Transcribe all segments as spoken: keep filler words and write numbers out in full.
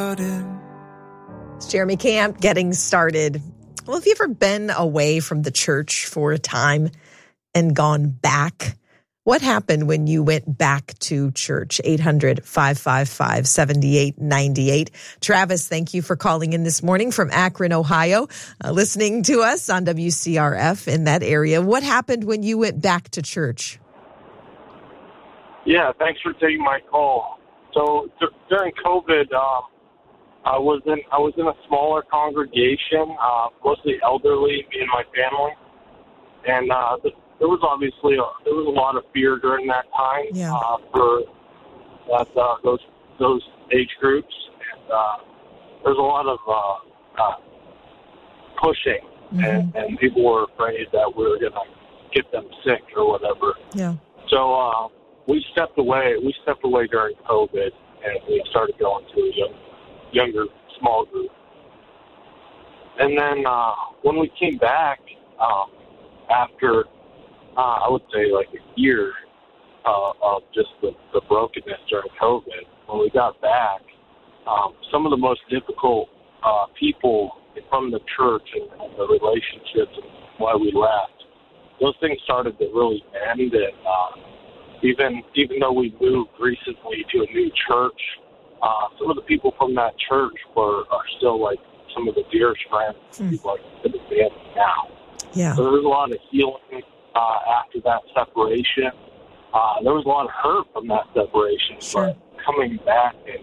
started. It's Jeremy Camp, Getting Started. Well, have you ever been away from the church for a time and gone back? What happened when you went back to church? eight hundred, five five five, seven eight nine eight. Travis, thank you for calling in this morning from Akron, Ohio, uh, listening to us on W C R F in that area. What happened when you went back to church? Yeah, thanks for taking my call. So d- during COVID, um, I was in I was in a smaller congregation, uh, mostly elderly, me and my family, and uh, the, there was obviously a, there was a lot of fear during that time Yeah. uh, for that uh, those those age groups, and uh, there's a lot of uh, uh, pushing, Mm-hmm. and, and people were afraid that we were going to get them sick or whatever. Yeah. So uh, we stepped away. We stepped away during COVID, and we started going to a young, younger, small group. And then uh, when we came back um, after, uh, I would say, like a year uh, of just the, the brokenness during COVID, when we got back, um, some of the most difficult uh, people from the church and, and the relationships and why we left, those things started to really end. And uh, even even though we moved recently to a new church, uh, some of the people from that church were are still like some of the dearest friends, Mm. people like in the family now. Yeah. So there was a lot of healing uh, after that separation. Uh, there was a lot of hurt from that separation, Sure. but coming back and,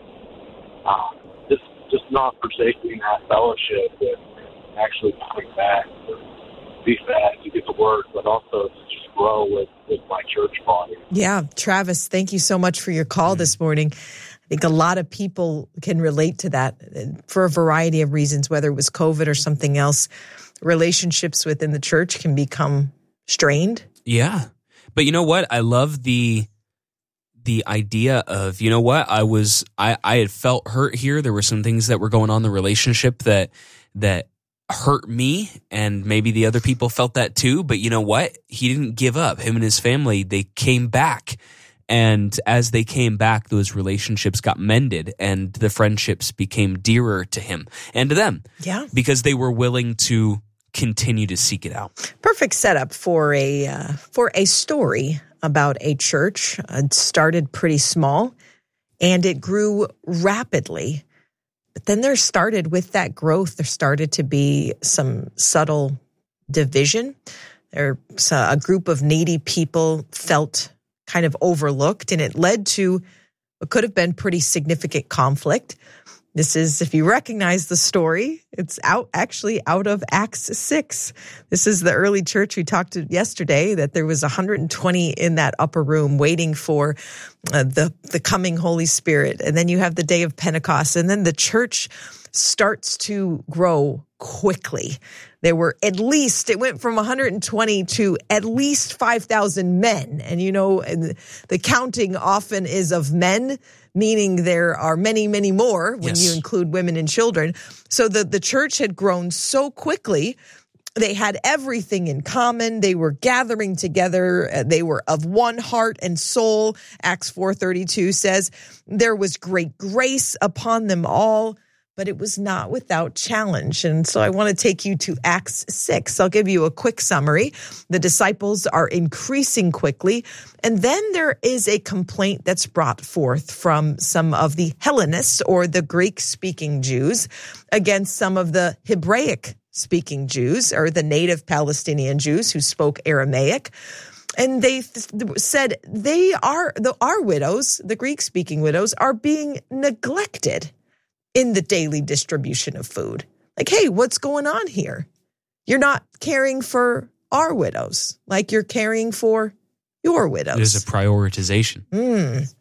and uh, just just not forsaking that fellowship and actually coming back to be fed to get the word, but also to just grow with, with my church body. Yeah. Travis, thank you so much for your call this morning. I think a lot of people can relate to that for a variety of reasons, whether it was COVID or something else. Relationships within the church can become strained. Yeah. But you know what? I love the the idea of, you know what? I was I, I had felt hurt here. There were some things that were going on in the relationship that that hurt me, and maybe the other people felt that too. But you know what? He didn't give up. Him and his family, they came back. And as they came back, those relationships got mended and the friendships became dearer to him and to them. Yeah. Because they were willing to continue to seek it out. Perfect setup for a uh, for a story about a church. Uh, it started pretty small and it grew rapidly. But then there started, with that growth, there started to be some subtle division. There's a group of needy people felt kind of overlooked, and it led to what could have been pretty significant conflict. This is, if you recognize the story, it's out actually out of Acts six. This is the early church. We talked to yesterday that there was one hundred twenty in that upper room waiting for uh, the, the coming Holy Spirit. And then you have the day of Pentecost, and then the church starts to grow quickly. There were at least, it went from one hundred twenty to at least five thousand men. And you know, and the counting often is of men, meaning there are many, many more when Yes. you include women and children. So the, the church had grown so quickly. They had everything in common. They were gathering together. Uh, They were of one heart and soul. Acts four thirty-two says there was great grace upon them all, but it was not without challenge. And so I want to take you to Acts six. I'll give you a quick summary. The disciples are increasing quickly. And then there is a complaint that's brought forth from some of the Hellenists, or the Greek-speaking Jews, against some of the Hebraic-speaking Jews, or the native Palestinian Jews who spoke Aramaic. And they th- said they are, the, our widows, the Greek-speaking widows, are being neglected in the daily distribution of food. Like, hey, what's going on here? You're not caring for our widows like you're caring for your widows. There's a prioritization. Mm.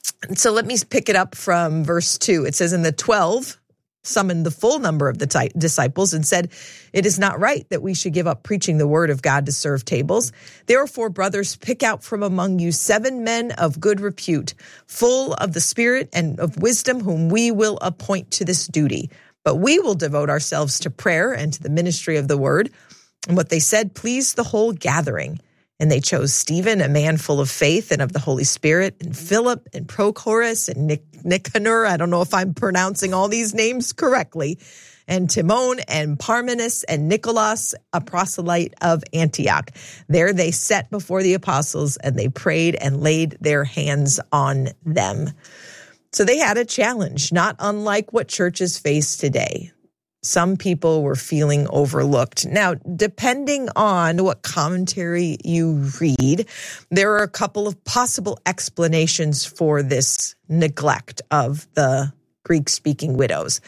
So let me pick it up from verse two. It says, "And the twelve summoned the full number of the ty- disciples and said, 'It is not right that we should give up preaching the word of God to serve tables. Therefore, brothers, pick out from among you seven men of good repute, full of the Spirit and of wisdom, whom we will appoint to this duty. But we will devote ourselves to prayer and to the ministry of the word.' And what they said pleased the whole gathering. And they chose Stephen, a man full of faith and of the Holy Spirit, and Philip and Prochorus and Nic- Nicanor. I don't know if I'm pronouncing all these names correctly. And Timon and Parmenas and Nicholas, a proselyte of Antioch. There they sat before the apostles, and they prayed and laid their hands on them. So they had a challenge, not unlike what churches face today. Some people were feeling overlooked. Now, depending on what commentary you read, there are a couple of possible explanations for this neglect of the Greek-speaking widows.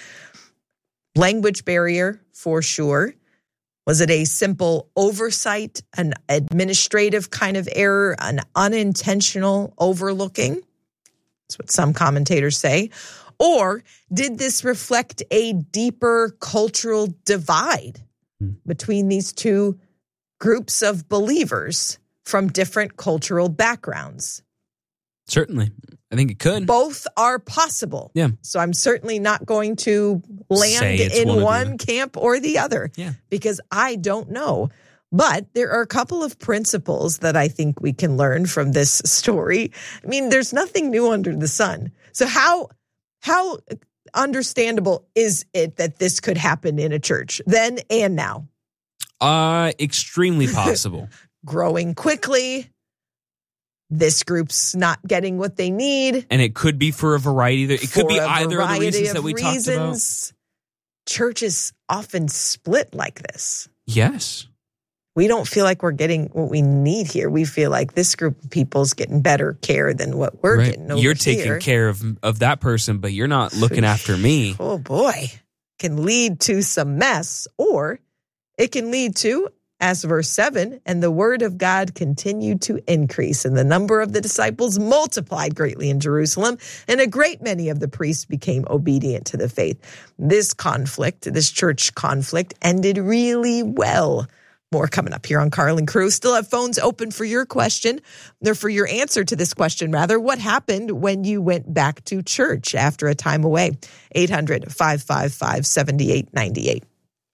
Language barrier, for sure. Was it a simple oversight, an administrative kind of error, an unintentional overlooking? That's what some commentators say. Or did this reflect a deeper cultural divide between these two groups of believers from different cultural backgrounds? Certainly. I think it could. Both are possible. Yeah. So I'm certainly not going to land in one, one camp or the other. Yeah. Because I don't know. But there are a couple of principles that I think we can learn from this story. I mean, there's nothing new under the sun. So how how understandable is it that this could happen in a church then and now? Uh, extremely possible. Growing quickly. This group's not getting what they need. And it could be for a variety. It could be For a either of the variety reasons of that we reasons. talked about. Churches often split like this. Yes. We don't feel like we're getting what we need here. We feel like this group of people's getting better care than what we're Right. getting over You're here. taking care of of that person, but you're not looking after me. Oh boy. Can lead to some mess, or it can lead to, as verse seven, and the word of God continued to increase, and the number of the disciples multiplied greatly in Jerusalem, and a great many of the priests became obedient to the faith. This conflict, this church conflict, ended really well. More coming up here on Carl and Crew. Still have phones open for your question, or for your answer to this question, rather. What happened when you went back to church after a time away? eight hundred, five five five, seven eight nine eight.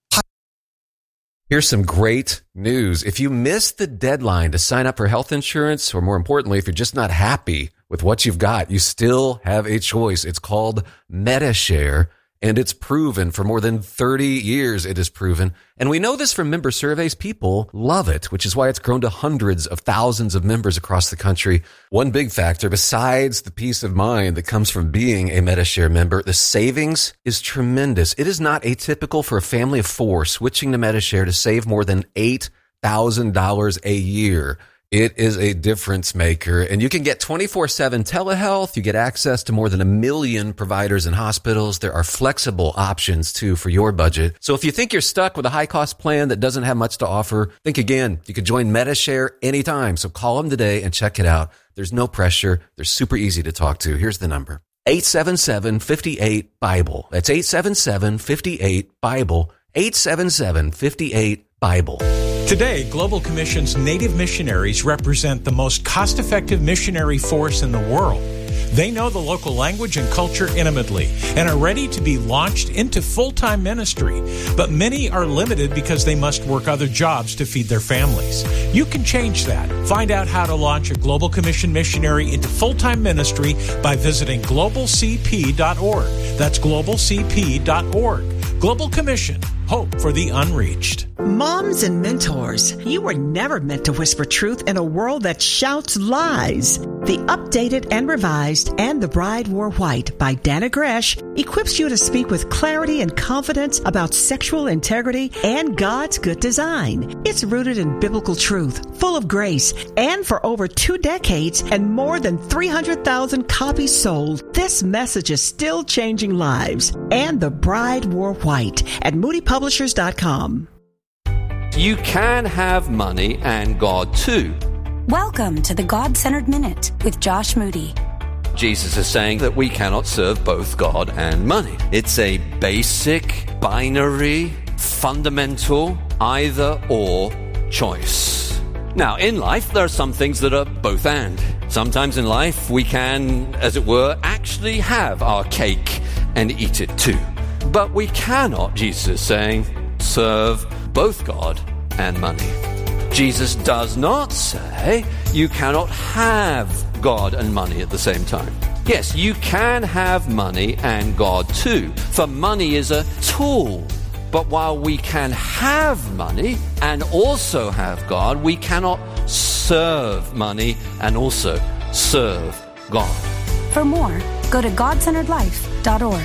Here's some great news. If you missed the deadline to sign up for health insurance, or more importantly, if you're just not happy with what you've got, you still have a choice. It's called MediShare, and it's proven for more than thirty years. It is proven. And we know this from member surveys. People love it, which is why it's grown to hundreds of thousands of members across the country. One big factor, besides the peace of mind that comes from being a MediShare member, the savings is tremendous. It is not atypical for a family of four switching to MediShare to save more than eight thousand dollars a year. It is a difference maker, and you can get twenty-four seven telehealth. You get access to more than a million providers and hospitals. There are flexible options, too, for your budget. So if you think you're stuck with a high-cost plan that doesn't have much to offer, think again. You can join MediShare anytime, so call them today and check it out. There's no pressure. They're super easy to talk to. Here's the number. eight seven seven, five eight, BIBLE. That's eight seven seven, five eight, BIBLE. eight seven seven, five eight, BIBLE. Today, Global Commission's Native missionaries represent the most cost-effective missionary force in the world. They know the local language and culture intimately and are ready to be launched into full-time ministry. But many are limited because they must work other jobs to feed their families. You can change that. Find out how to launch a Global Commission missionary into full-time ministry by visiting global c p dot org. That's global c p dot org. Global Commission. Hope for the unreached. Moms and mentors, you were never meant to whisper truth in a world that shouts lies. The updated and revised And the Bride Wore White by Dana Gresh equips you to speak with clarity and confidence about sexual integrity and God's good design. It's rooted in biblical truth, full of grace, and for over two decades and more than three hundred thousand copies sold, this message is still changing lives. And the Bride Wore White at moody publishers dot com. You can have money and God too. Welcome to the God-Centered Minute with Josh Moody. Jesus is saying that we cannot serve both God and money. It's a basic, binary, fundamental, either-or choice. Now, in life, there are some things that are both and. Sometimes in life, we can, as it were, actually have our cake and eat it too. But we cannot, Jesus is saying, serve both God and money. Jesus does not say you cannot have God and money at the same time. Yes, you can have money and God too, for money is a tool. But while we can have money and also have God, we cannot serve money and also serve God. For more, go to god centered life dot org.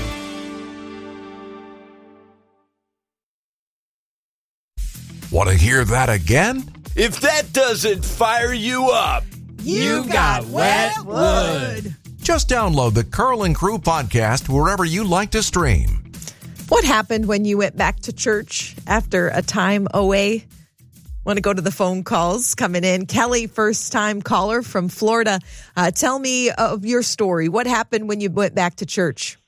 Want to hear that again? If that doesn't fire you up, You got wet wood. Just download the Curl and Crew podcast wherever you like to stream. What happened when you went back to church after a time away? Want to go to the phone calls coming in. Kelly, first-time caller from Florida. Uh, tell me of your story. What happened when you went back to church?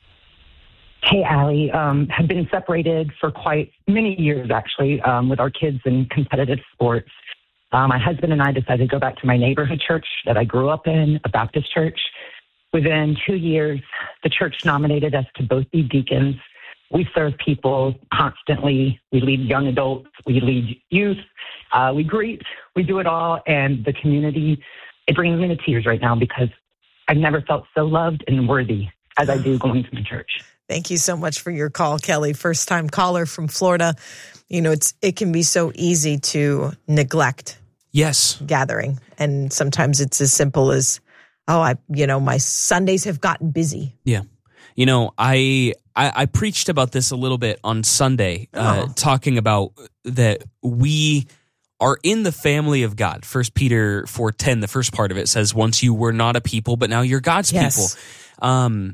Hey, Allie. Um, have been separated for quite many years, actually, um, with our kids in competitive sports. Uh, my husband and I decided to go back to my neighborhood church that I grew up in, a Baptist church. Within two years, the church nominated us to both be deacons. We serve people constantly. We lead young adults. We lead youth. Uh, we greet. We do it all. And the community, it brings me to tears right now because I've never felt so loved and worthy as I do going to my church. Thank you so much for your call, Kelly. First-time caller from Florida. You know, it's it can be so easy to neglect Yes. gathering. And sometimes it's as simple as, oh, I, you know, my Sundays have gotten busy. Yeah. You know, I, I I preached about this a little bit on Sunday, uh, Oh. talking about that we are in the family of God. First Peter four ten, the first part of it says, once you were not a people, but now you're God's Yes. people. Um,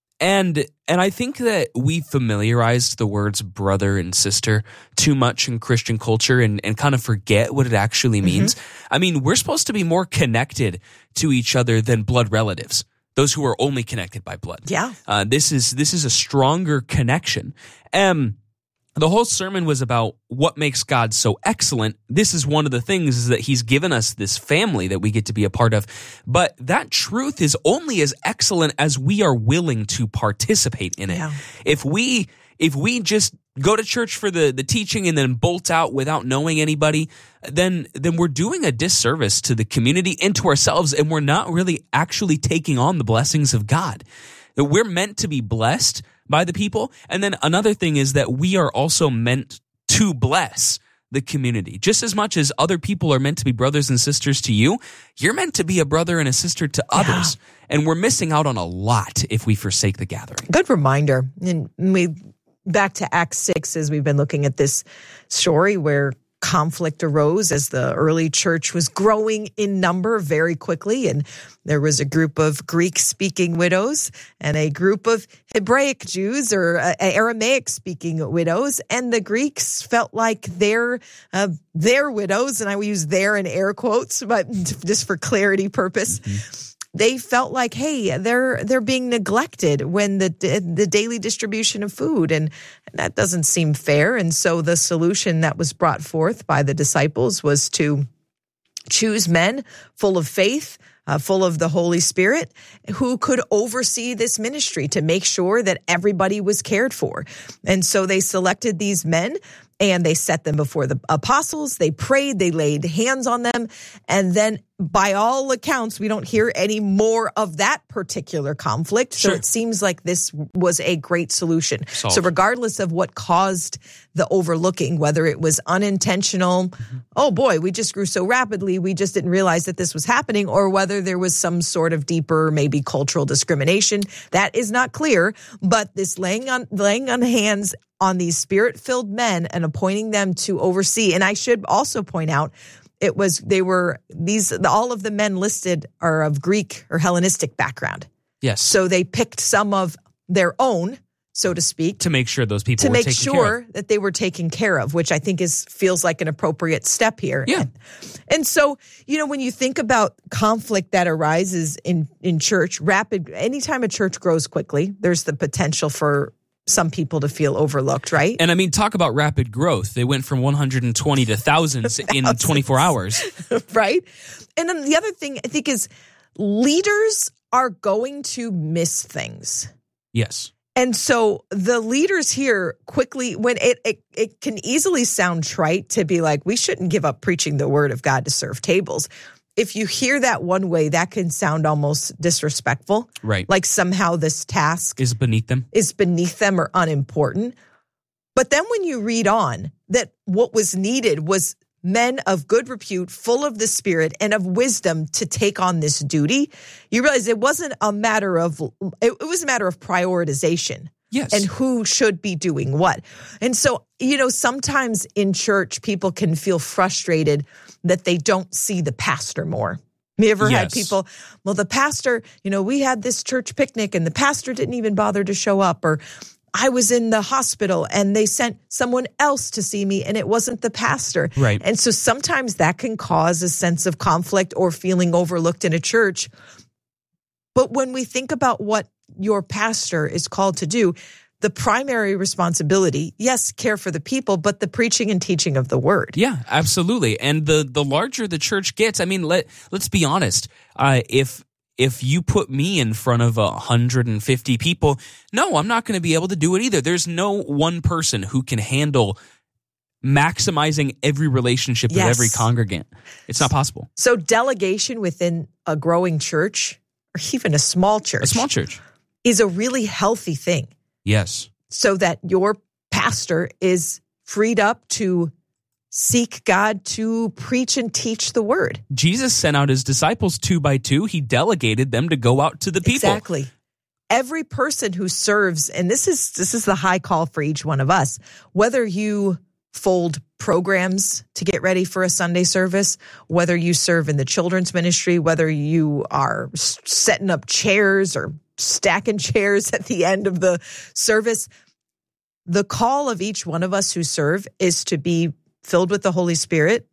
and and I think that we familiarized the words brother and sister too much in Christian culture and, and kind of forget what it actually means. Mm-hmm. I mean, we're supposed to be more connected to each other than blood relatives. Those who are only connected by blood. Yeah. Uh, this is this is a stronger connection. Um, the whole sermon was about what makes God so excellent. This is one of the things is that he's given us this family that we get to be a part of. But that truth is only as excellent as we are willing to participate in it. Yeah. If we if we just go to church for the, the teaching and then bolt out without knowing anybody, then then we're doing a disservice to the community and to ourselves, and we're not really actually taking on the blessings of God. We're meant to be blessed by the people. And then another thing is that we are also meant to bless the community. Just as much as other people are meant to be brothers and sisters to you, you're meant to be a brother and a sister to Yeah. others. And we're missing out on a lot if we forsake the gathering. Good reminder. And we back to Acts six as we've been looking at this story where conflict arose as the early church was growing in number very quickly. And there was a group of Greek-speaking widows and a group of Hebraic Jews or uh, Aramaic-speaking widows. And the Greeks felt like their uh, their widows, and I will use their in air quotes, but just for clarity purpose, mm-hmm. They felt like, hey, they're they're being neglected when the the daily distribution of food, and that doesn't seem fair. And so the solution that was brought forth by the disciples was to choose men full of faith, uh, full of the Holy Spirit, who could oversee this ministry to make sure that everybody was cared for. And so they selected these men. And they set them before the apostles. They prayed. They laid hands on them. And then by all accounts, we don't hear any more of that particular conflict. So Sure. it seems like this was a great solution. Solved. So regardless of what caused the overlooking, whether it was unintentional, mm-hmm. oh boy, we just grew so rapidly, we just didn't realize that this was happening, or whether there was some sort of deeper, maybe cultural discrimination, that is not clear. But this laying on laying on hands on these spirit-filled men and appointing them to oversee. And I should also point out, it was, they were, these, all of the men listed are of Greek or Hellenistic background. Yes. So they picked some of their own, so to speak, to make sure those people to were make taken sure care of. that they were taken care of, which I think is feels like an appropriate step here. Yeah. And, and so, you know, when you think about conflict that arises in, in church, rapid, anytime a church grows quickly, there's the potential for some people to feel overlooked, right? And I mean, talk about rapid growth. They went from one hundred twenty to thousands in twenty-four hours. Right? And then the other thing I think is leaders are going to miss things. Yes. And so the leaders here quickly, when it, it it can easily sound trite to be like, we shouldn't give up preaching the word of God to serve tables. If you hear that one way, that can sound almost disrespectful. Right. Like somehow this task is beneath them, is beneath them or unimportant. But then when you read on, that what was needed was men of good repute, full of the Spirit and of wisdom to take on this duty, you realize it wasn't a matter of, it, it was a matter of prioritization. Yes. And who should be doing what. And so, you know, sometimes in church, people can feel frustrated that they don't see the pastor more. You ever yes. had people, well, the pastor, you know, we had this church picnic and the pastor didn't even bother to show up, or I was in the hospital and they sent someone else to see me and it wasn't the pastor. Right. And so sometimes that can cause a sense of conflict or feeling overlooked in a church. But when we think about what your pastor is called to do, the primary responsibility, yes, care for the people, but the preaching and teaching of the word. Yeah, absolutely. And the the larger the church gets, I mean, let let's be honest. Uh, if If you put me in front of one hundred fifty people, no, I'm not going to be able to do it either. There's no one person who can handle maximizing every relationship yes. with every congregant. It's not possible. So delegation within a growing church, or even a small church, a small church, is a really healthy thing. Yes. So that your pastor is freed up to seek God to preach and teach the word. Jesus sent out his disciples two by two. He delegated them to go out to the people. Exactly. Every person who serves, and this is this is the high call for each one of us, whether you fold programs to get ready for a Sunday service, whether you serve in the children's ministry, whether you are setting up chairs or stacking chairs at the end of the service, the call of each one of us who serve is to be filled with the Holy Spirit,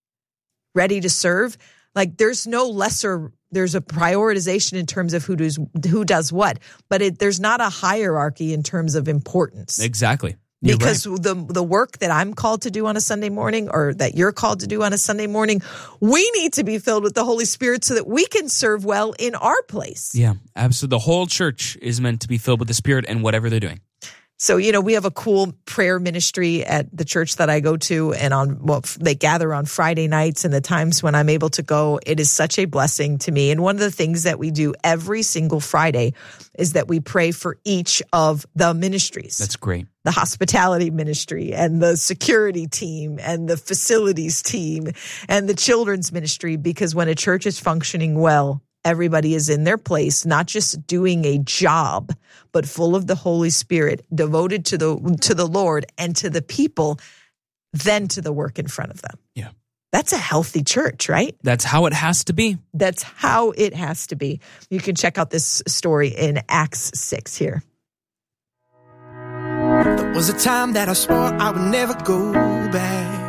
ready to serve. Like there's no lesser, there's a prioritization in terms of who does who does what, but it, there's not a hierarchy in terms of importance. Exactly. You're because right. the the work that I'm called to do on a Sunday morning, or that you're called to do on a Sunday morning, we need to be filled with the Holy Spirit so that we can serve well in our place. Yeah, absolutely. The whole church is meant to be filled with the Spirit and whatever they're doing. So, you know, we have a cool prayer ministry at the church that I go to, and on well, they gather on Friday nights, and the times when I'm able to go, it is such a blessing to me. And one of the things that we do every single Friday is that we pray for each of the ministries. That's great. The hospitality ministry and the security team and the facilities team and the children's ministry, because when a church is functioning well, everybody is in their place, not just doing a job, but full of the Holy Spirit, devoted to the to the Lord and to the people, then to the work in front of them. Yeah. That's a healthy church, right? That's how it has to be. That's how it has to be. You can check out this story in Acts six here. There was a time that I swore I would never go back.